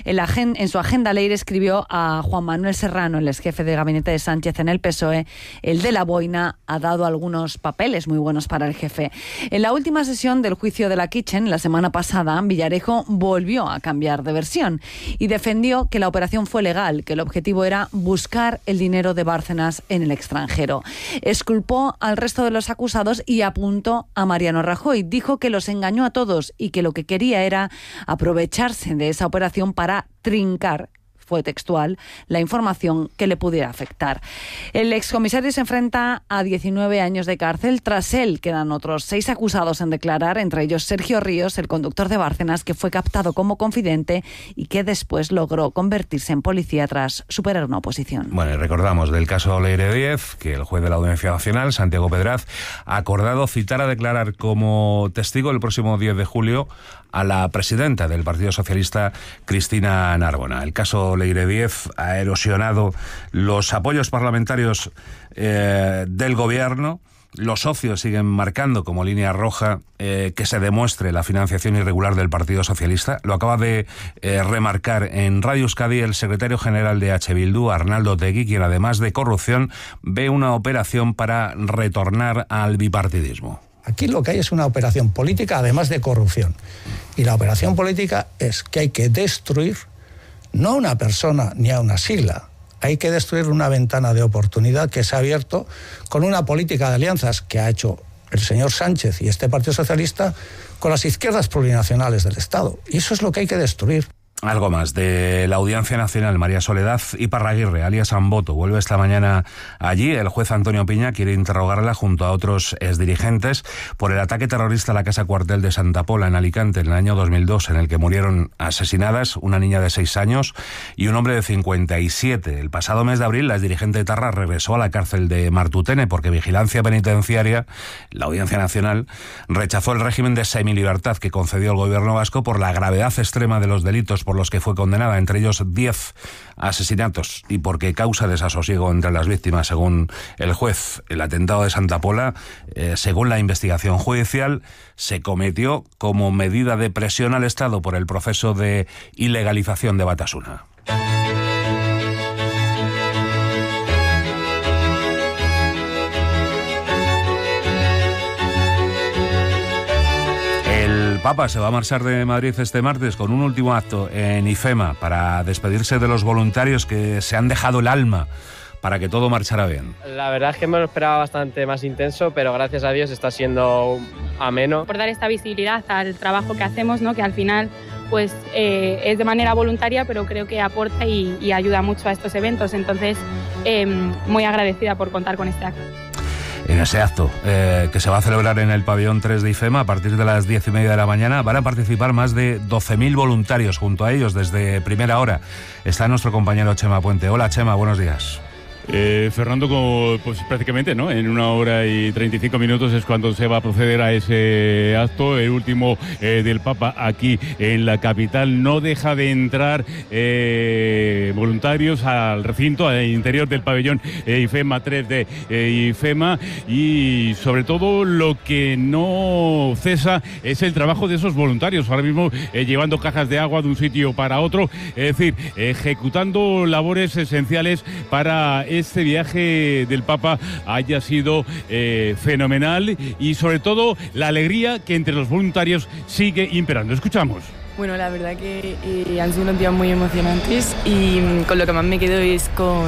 en su agenda Leire escribió a Juan Manuel Serrano, el exjefe de gabinete de Sánchez en el PSOE, el de la boina ha dado algunos papeles muy buenos para el jefe. En la última sesión del juicio de la Kitchen, la semana pasada, Villarejo volvió a cambiar de versión y defendió que la operación fue legal, que el objetivo era buscar el dinero de Bárcenas en el extranjero. Exculpó al resto de los acusados y apuntó a Mariano Rajoy. Dijo que los engañó a todos y que lo que quería era aprovecharse de esa operación para trincar, fue textual, la información que le pudiera afectar. El excomisario se enfrenta a 19 años de cárcel. Tras él quedan otros 6 acusados en declarar, entre ellos Sergio Ríos, el conductor de Bárcenas, que fue captado como confidente y que después logró convertirse en policía tras superar una oposición. Bueno, y recordamos del caso Leire Díez, que el juez de la Audiencia Nacional, Santiago Pedraz, ha acordado citar a declarar como testigo el próximo 10 de julio a la presidenta del Partido Socialista, Cristina Narbona. El caso Leire Díez ha erosionado los apoyos parlamentarios del gobierno. Los socios siguen marcando como línea roja que se demuestre la financiación irregular del Partido Socialista. Lo acaba de remarcar en Radio Euskadi el secretario general de H. Bildu, Arnaldo Otegi, quien además de corrupción ve una operación para retornar al bipartidismo. Aquí lo que hay es una operación política, además de corrupción. Y la operación política es que hay que destruir no a una persona ni a una sigla. Hay que destruir una ventana de oportunidad que se ha abierto con una política de alianzas que ha hecho el señor Sánchez y este Partido Socialista con las izquierdas plurinacionales del Estado. Y eso es lo que hay que destruir. Algo más de la Audiencia Nacional. María Soledad Iparraguirre, alias Amboto, vuelve esta mañana allí. El juez Antonio Piña quiere interrogarla junto a otros exdirigentes por el ataque terrorista a la Casa Cuartel de Santa Pola en Alicante en el año 2002, en el que murieron asesinadas una niña de 6 años y un hombre de 57. El pasado mes de abril, la exdirigente etarra regresó a la cárcel de Martutene porque Vigilancia Penitenciaria, la Audiencia Nacional, rechazó el régimen de semilibertad que concedió el gobierno vasco por la gravedad extrema de los delitos por por los que fue condenada, entre ellos 10 asesinatos, y porque causa desasosiego entre las víctimas, según el juez. El atentado de Santa Pola, según la investigación judicial, se cometió como medida de presión al Estado por el proceso de ilegalización de Batasuna. El Papa se va a marchar de Madrid este martes con un último acto en IFEMA para despedirse de los voluntarios que se han dejado el alma para que todo marchara bien. La verdad es que me lo esperaba bastante más intenso, pero gracias a Dios está siendo ameno. Por dar esta visibilidad al trabajo que hacemos, ¿no? Que al final pues es de manera voluntaria, pero creo que aporta y ayuda mucho a estos eventos. Entonces, muy agradecida por contar con este acto. En ese acto, que se va a celebrar en el pabellón 3 de IFEMA a partir de las 10:30 de la mañana, van a participar más de 12.000 voluntarios. Junto a ellos, desde primera hora, está nuestro compañero Chema Puente. Hola, Chema, buenos días. Fernando, pues prácticamente, ¿no? En 1 hora y 35 minutos es cuando se va a proceder a ese acto, el último del Papa aquí en la capital. No deja de entrar voluntarios al recinto, al interior del pabellón IFEMA 3 de IFEMA, y sobre todo lo que no cesa es el trabajo de esos voluntarios, ahora mismo llevando cajas de agua de un sitio para otro, es decir, ejecutando labores esenciales para este viaje del Papa haya sido fenomenal, y sobre todo la alegría que entre los voluntarios sigue imperando. Escuchamos. Bueno, la verdad que han sido unos días muy emocionantes, y con lo que más me quedo es con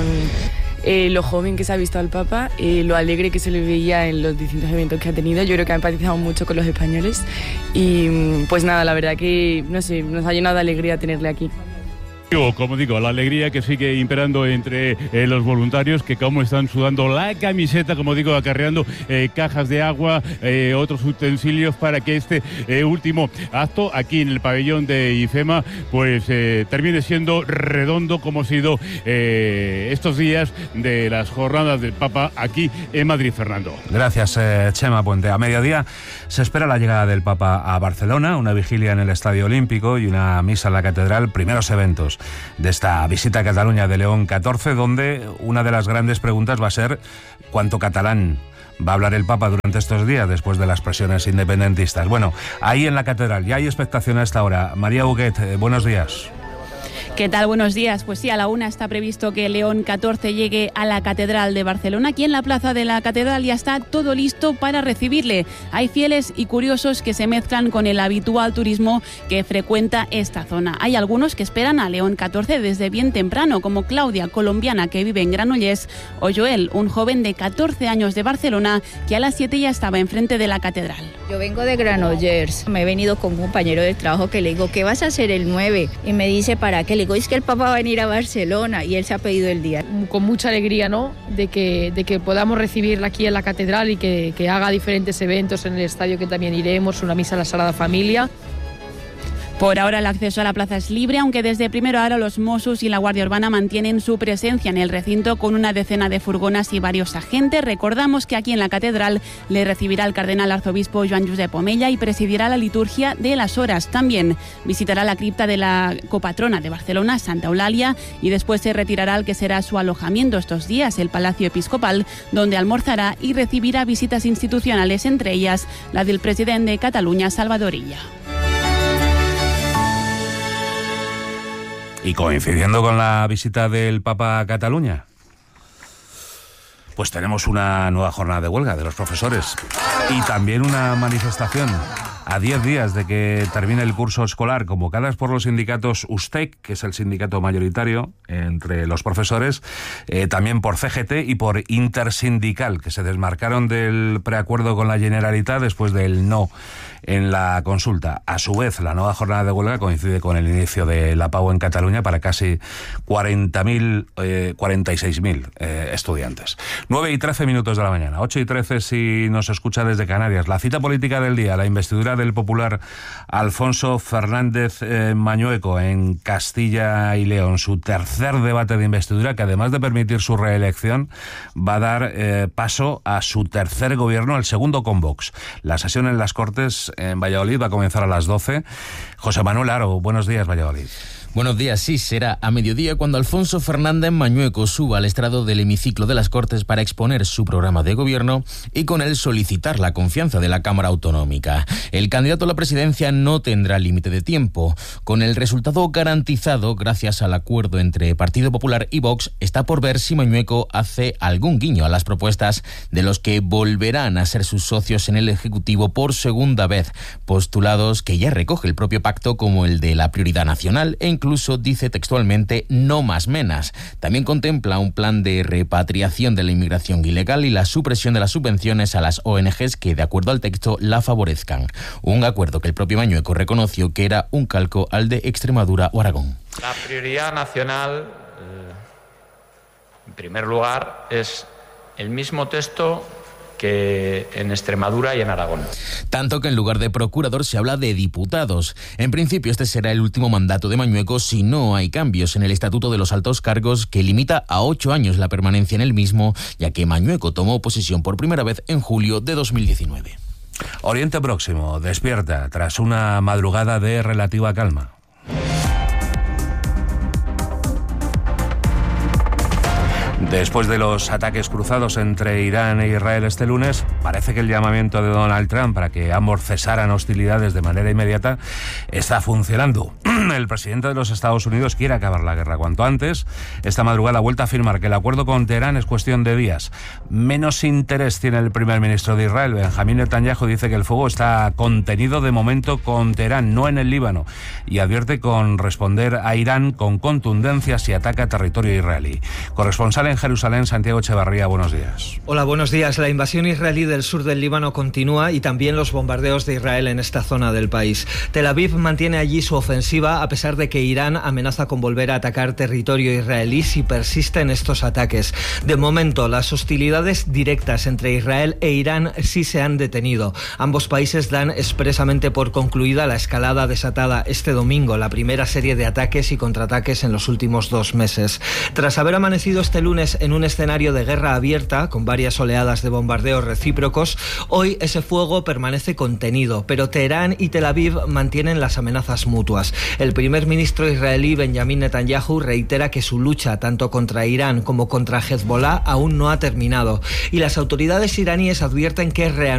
lo joven que se ha visto al Papa, lo alegre que se le veía en los distintos eventos que ha tenido. Yo creo que ha empatizado mucho con los españoles, y pues nada, la verdad que, no sé, nos ha llenado de alegría tenerle aquí. Como digo, la alegría que sigue imperando entre los voluntarios, que como están sudando la camiseta, como digo, acarreando cajas de agua, otros utensilios para que este último acto aquí en el pabellón de IFEMA pues termine siendo redondo, como ha sido estos días de las jornadas del Papa aquí en Madrid, Fernando. Gracias, Chema Puente. A mediodía se espera la llegada del Papa a Barcelona, una vigilia en el Estadio Olímpico y una misa en la Catedral, primeros eventos de esta visita a Cataluña de León XIV, donde una de las grandes preguntas va a ser cuánto catalán va a hablar el Papa durante estos días después de las presiones independentistas. Bueno, ahí en la Catedral ya hay expectación a esta hora. María Huguet, buenos días. ¿Qué tal? Buenos días. Pues sí, a la 1 está previsto que León XIV llegue a la Catedral de Barcelona. Aquí en la plaza de la Catedral ya está todo listo para recibirle. Hay fieles y curiosos que se mezclan con el habitual turismo que frecuenta esta zona. Hay algunos que esperan a León XIV desde bien temprano, como Claudia, colombiana que vive en Granollers, o Joel, un joven de 14 años de Barcelona que a las 7 ya estaba enfrente de la Catedral. Yo vengo de Granollers. Me he venido con un compañero del trabajo que le digo, ¿qué vas a hacer el 9? Y me dice, ¿para qué? Le digo, es que el Papa va a venir a Barcelona, y él se ha pedido el día. Con mucha alegría, ¿no?, de que podamos recibirla aquí en la Catedral y que haga diferentes eventos en el estadio, que también iremos, una misa a la Sagrada Familia. Por ahora el acceso a la plaza es libre, aunque desde primera hora los Mossos y la Guardia Urbana mantienen su presencia en el recinto con una decena de furgonas y varios agentes. Recordamos que aquí en la Catedral le recibirá el cardenal arzobispo Joan Josep Omella y presidirá la liturgia de las horas. También visitará la cripta de la copatrona de Barcelona, Santa Eulalia, y después se retirará al que será su alojamiento estos días, el Palacio Episcopal, donde almorzará y recibirá visitas institucionales, entre ellas la del presidente de Cataluña, Salvador Illa. Y coincidiendo con la visita del Papa a Cataluña, pues tenemos una nueva jornada de huelga de los profesores y también una manifestación a 10 días de que termine el curso escolar, convocadas por los sindicatos USTEC, que es el sindicato mayoritario entre los profesores, también por CGT y por Intersindical, que se desmarcaron del preacuerdo con la Generalitat después del no en la consulta. A su vez, la nueva jornada de huelga coincide con el inicio de la PAU en Cataluña para casi 46.000 estudiantes. 9 y 13 minutos de la mañana, 8 y 13 si nos escucha desde Canarias. La cita política del día, la investidura del popular Alfonso Fernández Mañueco en Castilla y León. Su tercer debate de investidura, que además de permitir su reelección, va a dar paso a su tercer gobierno, el segundo con Vox. La sesión en las Cortes en Valladolid va a comenzar a las 12. José Manuel Aro, buenos días, Valladolid. Buenos días, sí, será a mediodía cuando Alfonso Fernández Mañueco suba al estrado del hemiciclo de las Cortes para exponer su programa de gobierno y con él solicitar la confianza de la Cámara Autonómica. El candidato a la presidencia no tendrá límite de tiempo. Con el resultado garantizado gracias al acuerdo entre Partido Popular y Vox, está por ver si Mañueco hace algún guiño a las propuestas de los que volverán a ser sus socios en el Ejecutivo por segunda vez, postulados que ya recoge el propio pacto como el de la prioridad nacional e incluso dice textualmente no más menas. También contempla un plan de repatriación de la inmigración ilegal y la supresión de las subvenciones a las ONGs que, de acuerdo al texto, la favorezcan. Un acuerdo que el propio Mañueco reconoció que era un calco al de Extremadura o Aragón. La prioridad nacional, en primer lugar, es el mismo texto que en Extremadura y en Aragón. Tanto que en lugar de procurador se habla de diputados. En principio este será el último mandato de Mañueco si no hay cambios en el Estatuto de los Altos Cargos, que limita a 8 años la permanencia en el mismo, ya que Mañueco tomó posesión por primera vez en julio de 2019. Oriente Próximo despierta tras una madrugada de relativa calma. Después de los ataques cruzados entre Irán e Israel este lunes, parece que el llamamiento de Donald Trump para que ambos cesaran hostilidades de manera inmediata está funcionando. El presidente de los Estados Unidos quiere acabar la guerra cuanto antes. Esta madrugada ha vuelto a afirmar que el acuerdo con Teherán es cuestión de días. Menos interés tiene el primer ministro de Israel, Benjamín Netanyahu, dice que el fuego está contenido de momento con Teherán, no en el Líbano, y advierte con responder a Irán con contundencia si ataca territorio israelí. Corresponsal en Jerusalén, Santiago Echevarría, buenos días. Hola, buenos días. La invasión israelí del sur del Líbano continúa y también los bombardeos de Israel en esta zona del país. Tel Aviv mantiene allí su ofensiva a pesar de que Irán amenaza con volver a atacar territorio israelí si persisten estos ataques. De momento, las hostilidades directas entre Israel e Irán sí se han detenido. Ambos países dan expresamente por concluida la escalada desatada este domingo, la primera serie de ataques y contraataques en los últimos 2 meses. Tras haber amanecido este lunes en un escenario de guerra abierta, con varias oleadas de bombardeos recíprocos, hoy ese fuego permanece contenido, pero Teherán y Tel Aviv mantienen las amenazas mutuas. El primer ministro israelí Benjamín Netanyahu reitera que su lucha tanto contra Irán como contra Hezbollah aún no ha terminado, y las autoridades iraníes advierten que reanudarán